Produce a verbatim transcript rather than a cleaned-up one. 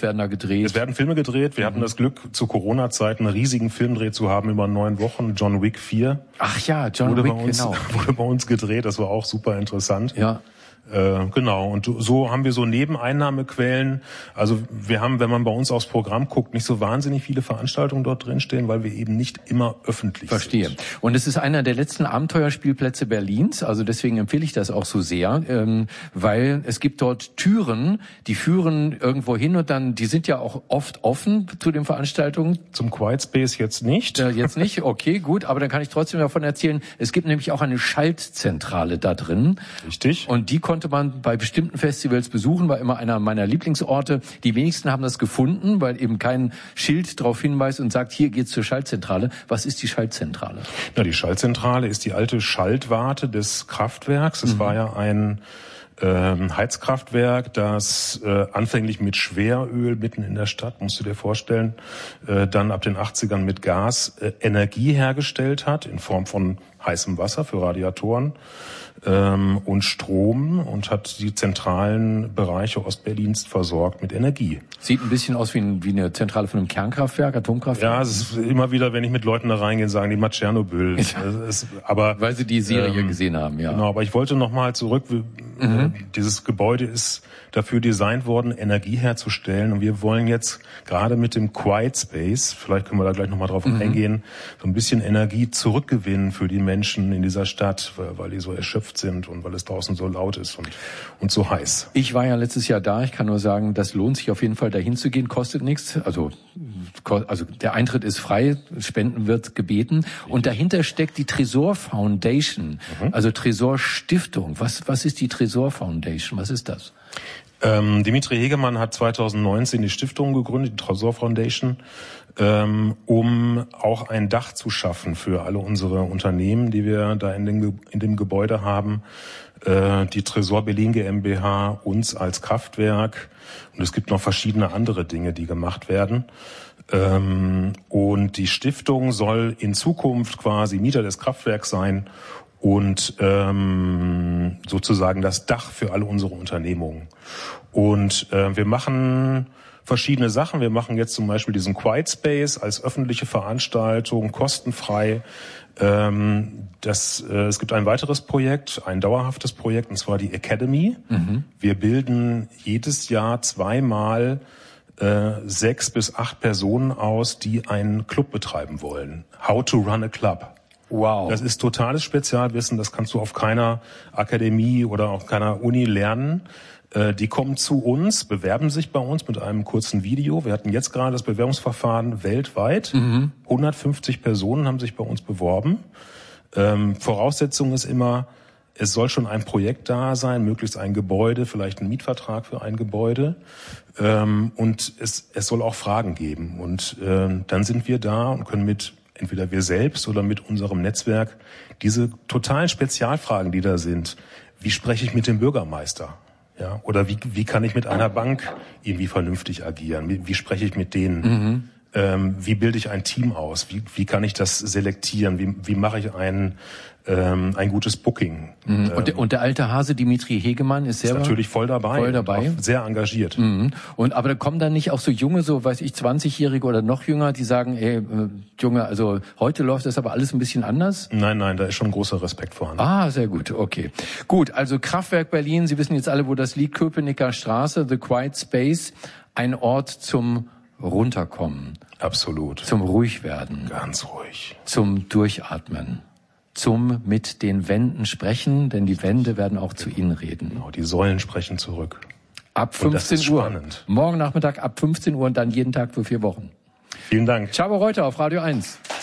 oft werden da gedreht. Es werden Filme gedreht. Wir mhm. hatten das Glück, zu Corona-Zeiten einen riesigen Filmdreh zu haben über neun Wochen. John Wick vier. Ach ja, John wurde Wick, bei uns, genau. Wurde bei uns gedreht. Das war auch super interessant. Ja. Äh, genau, und so haben wir so Nebeneinnahmequellen. Also wir haben, wenn man bei uns aufs Programm guckt, nicht so wahnsinnig viele Veranstaltungen dort drinstehen, weil wir eben nicht immer öffentlich Verstehe. sind. Verstehe. Und es ist einer der letzten Abenteuerspielplätze Berlins, also deswegen empfehle ich das auch so sehr, ähm, weil es gibt dort Türen, die führen irgendwo hin und dann, die sind ja auch oft offen zu den Veranstaltungen. Zum Quiet Space jetzt nicht. Äh, jetzt nicht, okay, gut, aber dann kann ich trotzdem davon erzählen, es gibt nämlich auch eine Schaltzentrale da drin. Richtig. Und die konnte man bei bestimmten Festivals besuchen, war immer einer meiner Lieblingsorte. Die wenigsten haben das gefunden, weil eben kein Schild darauf hinweist und sagt, hier geht's zur Schaltzentrale. Was ist die Schaltzentrale? Na, die Schaltzentrale ist die alte Schaltwarte des Kraftwerks. Es mhm. war ja ein ähm, Heizkraftwerk, das äh, anfänglich mit Schweröl mitten in der Stadt, musst du dir vorstellen, äh, dann ab den achtzigern mit Gas äh, Energie hergestellt hat in Form von heißem Wasser für Radiatoren ähm, und Strom und hat die zentralen Bereiche Ostberlins versorgt mit Energie. Sieht ein bisschen aus wie, ein, wie eine Zentrale von einem Kernkraftwerk, Atomkraftwerk. Ja, es ist immer wieder, wenn ich mit Leuten da reingehe, sagen die mal Tschernobyl. Es, aber weil sie die Serie ähm, gesehen haben, ja. Genau, aber ich wollte noch mal zurück. Mhm. Dieses Gebäude ist dafür designt worden, Energie herzustellen. Und wir wollen jetzt gerade mit dem Quiet Space, vielleicht können wir da gleich noch mal drauf mhm. eingehen, so ein bisschen Energie zurückgewinnen für die Menschen in dieser Stadt, weil, weil die so erschöpft sind und weil es draußen so laut ist und, und so heiß. Ich war ja letztes Jahr da. Ich kann nur sagen, das lohnt sich auf jeden Fall, dahin zu gehen. Kostet nichts. Also, also der Eintritt ist frei. Spenden wird gebeten. Und dahinter steckt die Tresor Foundation, mhm. also Tresor Stiftung. Was, was ist die Tresor Foundation? Was ist das? Ähm, Dimitri Hegemann hat zweitausendneunzehn die Stiftung gegründet, die Tresor Foundation, ähm, um auch ein Dach zu schaffen für alle unsere Unternehmen, die wir da in dem, in dem Gebäude haben. Äh, die Tresor Berlin GmbH, uns als Kraftwerk, und es gibt noch verschiedene andere Dinge, die gemacht werden. Ähm, und die Stiftung soll in Zukunft quasi Mieter des Kraftwerks sein und ähm, sozusagen das Dach für alle unsere Unternehmungen. Und äh, wir machen verschiedene Sachen. Wir machen jetzt zum Beispiel diesen Quiet Space als öffentliche Veranstaltung, kostenfrei. Ähm, das, äh, es gibt ein weiteres Projekt, ein dauerhaftes Projekt, und zwar die Academy. Mhm. Wir bilden jedes Jahr zweimal äh, sechs bis acht Personen aus, die einen Club betreiben wollen. How to run a club. Wow. Das ist totales Spezialwissen, das kannst du auf keiner Akademie oder auf keiner Uni lernen. Äh, die kommen zu uns, bewerben sich bei uns mit einem kurzen Video. Wir hatten jetzt gerade das Bewerbungsverfahren weltweit. Mhm. hundertfünfzig Personen haben sich bei uns beworben. Ähm, Voraussetzung ist immer, es soll schon ein Projekt da sein, möglichst ein Gebäude, vielleicht ein Mietvertrag für ein Gebäude. Ähm, und es, es soll auch Fragen geben. Und äh, dann sind wir da und können mit entweder wir selbst oder mit unserem Netzwerk diese totalen Spezialfragen, die da sind. Wie spreche ich mit dem Bürgermeister? Ja, oder wie, wie kann ich mit einer Bank irgendwie vernünftig agieren? Wie, wie spreche ich mit denen? Mhm. Ähm, wie bilde ich ein Team aus? Wie, wie kann ich das selektieren? Wie, wie mache ich ein, ähm, ein gutes Booking? Mhm. Und, der, und der alte Hase Dimitri Hegemann ist, ist natürlich voll dabei, voll dabei. Sehr engagiert. Mhm. Und aber da kommen dann nicht auch so junge, so weiß ich, zwanzigjährige oder noch jünger, die sagen, ey, äh, Junge, also heute läuft das aber alles ein bisschen anders? Nein, nein, da ist schon großer Respekt vorhanden. Ah, sehr gut, okay. Gut, also Kraftwerk Berlin, Sie wissen jetzt alle, wo das liegt, Köpenicker Straße, The Quiet Space, ein Ort zum Runterkommen. Absolut. Zum Ruhigwerden. Ganz ruhig. Zum Durchatmen. Zum mit den Wänden sprechen, denn die Wände werden auch zu Ihnen reden. Genau, die Säulen sprechen zurück. Ab fünfzehn Uhr. Spannend. Morgen Nachmittag ab fünfzehn Uhr und dann jeden Tag für vier Wochen. Vielen Dank. Csaba Reuter auf Radio eins.